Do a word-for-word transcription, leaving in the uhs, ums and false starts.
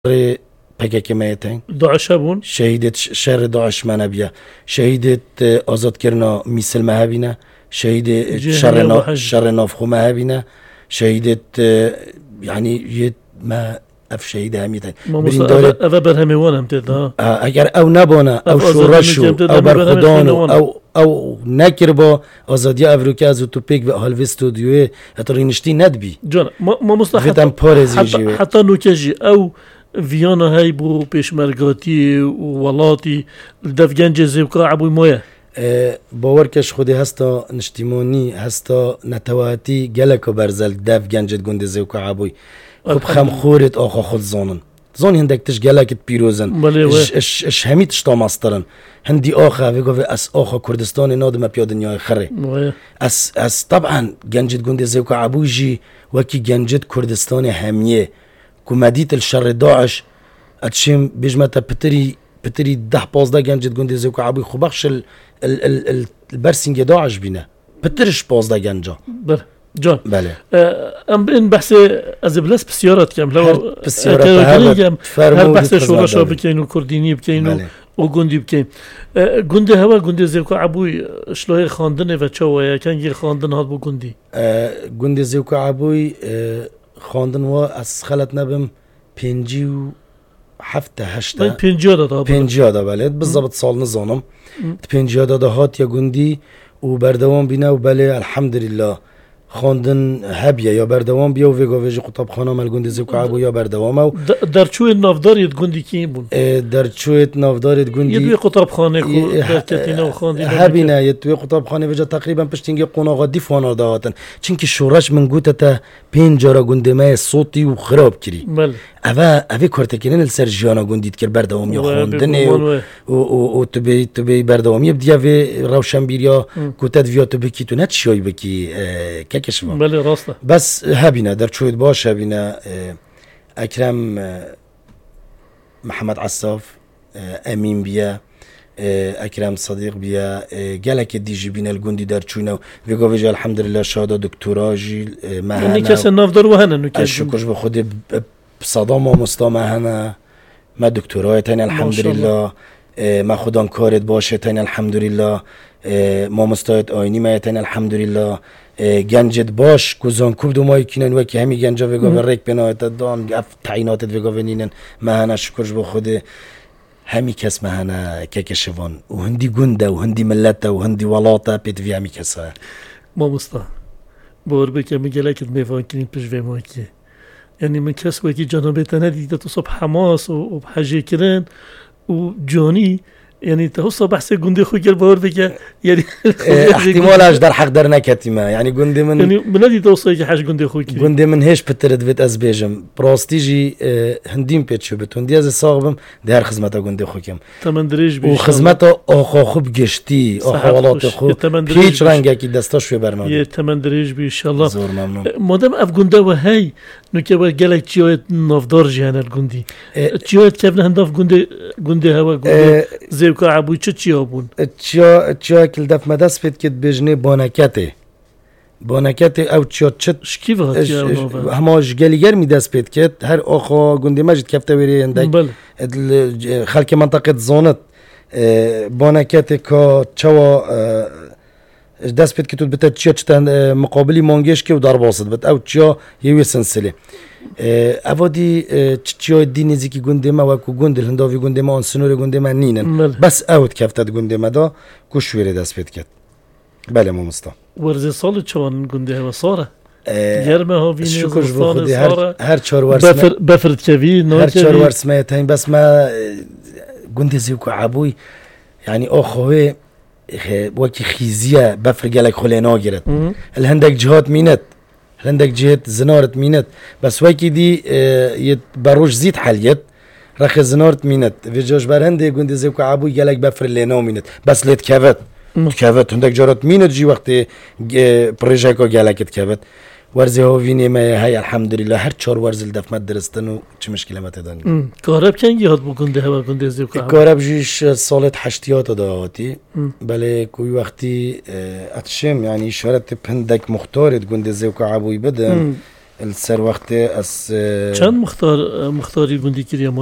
پکه مایتین داعش بون شهیدت شر داعش من بیا شهیدت آزاد کردن میسل مهابینه شهید شر نا شر نافخو مهابینه شهیدت یعنی یه ما اف شهید همیتن برین داره اول برهمی وانم تدا اگر او نبانه او شورشو او برخدانو او او نکر با آزادی افریقا از تو پیک به حال استودیوی اترینشتی ندبی جان ما ما مستحق حتی حتی نوکجی او ویانا های بو پیشمرگاتی ولاتی دفگنج زیوکا عبوی مویه باورکش خودی هستا نشتیمانی هستا نتواتی گلک و برزل دفگنجت گنده زیوکا عبوی خب خم خورت آخا خود زانن زان هندک تش گلکت پیروزن اش اش اش همیت شتا ماسترن هندی آخا ویگو اس آخا کردستان نادم پیا دنیای خره اس اس طبعا گنجت گنده زیوکا عبوی جی وکی گنجت کردستان همیه كوماديت الشر داعش اتشم بيجمتا بتري بتري ده بازدا جنجت جندي زوك عبي خبخش ال ال ال ال البرسنج داعش بينا بترش بازدا جنجا بله جان بله ام بين بحث از بلاس بسيارات كم لو بسيارات هر بحث شورشا بكينو كرديني بكينو او گوندی بکن گونده هوا گونده زیوکا عبوی شلوه خواندنه و چوه کنگی خواندن هات بو گوندی گونده زیوکا عبوی خواندن و از خلط نبم پنجی و هفته هشته پنجی داده پنجی داده بله بالضبط سال نزانم پنجی داده هات یا گوندی و بردوام بینه و بله الحمدلله خواندن هبیه یا بردوام بیا و ویگا ویجی قطب خانه مل گوندی زیوکا عبو یا بردوام او در چوی نافداریت گوندی کی بون؟ در چوی نافداریت گوندی یه دوی قطب خانه کو در کتینه و خواندی هبینه یه دوی قطب خانه ویجا تقریبا پشتینگی قناغا دیفانا دهاتن چونکه شورش من گوته تا پین جارا گونده مای صوتی و خراب کری بله اوه اوه کارتکنن السر جیانا گوندید کر بردوام یا خواندنه و و تو بی تو بی بردوامی بدیا و روشن بیریا گوتت ویا تو بکی تو نت شوی بکی ککشوا بله راسته بس هبینه در چوید باش هبینه اکرم محمد عصاف امین بیا اکرم صدیق بیا گلک دیجی بین الگوندی در چونه و گویج الحمدلله شاده دکتراجی مهنا کس نافدار و هنن نکش شکرش به خود صدام و مستام هنه ما دکترای تن الحمدلله ما خودم کارت باشه تن الحمدلله ما مستعد آینی ما تن الحمدلله گنجت باش کوزان کوب دو ماه کینن و که همی گنجا وگا و ریک بنایت دان اف تعیناتت وگا ونینن مهنا شکرش به خود همی کس مهنا ککشوان و هندی گنده و هندی ملته و هندی ولاته پیت وی همی کسا ما مستا بور بکه میگلکت میفان کنین پیش وی ماکیه یعنی من کس وکی جنابه ندیده تو صبح حماس و بحاجه کرن و جانی يعني توصل بحث جندي خوجر باور بك يعني احتمالاش در حق در نكتيما يعني جندي من يعني بنادي توصل حاجه جندي خوجر جندي من هيش بترد بيت ازبيجم براستيجي هنديم بيتشو بتوندي از صاغبم دهر خدمته جندي خوكم تمن دريج بي وخدمته اخو خوب گشتي اخو ولات خو هيچ رنگه کی دستاش في برنامج يه تمن دريج بي ان شاء الله زور ممنون مادام اف جنده وهي نكبه گلك چيوت نافدار جهان الجندي چيوت كيف هنداف جندي جندي هوا جندي زيوكا عبوي چه چيا بون چيا چيا كل دف مدس بيت كت بجني بانكته بانكته او چيا چت شكي وقت هماش گلیگر می دست بيت كت هر اخو گندي ماجد كفته وري عندك خلق منطقه زونت بانكته کا چوا دست بيت كتو بتا چيا چت مقابلي مانگش كي ودار باسد بت او چيا يوي سنسله اوادی چیای دی نزدیکی گنده ما و کو گندل هنداوی گنده ما آن سنور گنده ما نینن بس اوت کفتت گنده ما دا کوش ویره دست پید کد بله ما مستا ورزی سال چوان گنده ها ساره گرمه ها وینه شکرش بخودی هر هر چهار ورس بفر بفرد کوی هر چهار ورس ما تاین بس ما گنده زیوکو عبوی یعنی آخوه وکی خیزیه بفر گلک خلینا گیرد الهندک جهات مینت عندك جهة زنارة مينت بس وكي دي اه يت بروش زيت حاليت رخ زنارة مينت في جوش برهندي قندي زيوكا عبو يالك بفر اللي نو مينت بس ليت كافت كافت عندك جارات مينت جي وقت اه بريجاكو يالك تكافت ورزي هو فيني ما هاي الحمد لله هر چهار ورز الدف مدرستن و چه مشكلة ما تداني كهرب كان يهات بو قندي هوا قندي زيوكا عبو كهرب جيش صالة حشتيات دهاتي بله کوی وقتی اتشم يعني اشارت پندک مختارت قندي زيوكا عبوي بدن السر وقت اس چند مختار مختاری گوندی کردی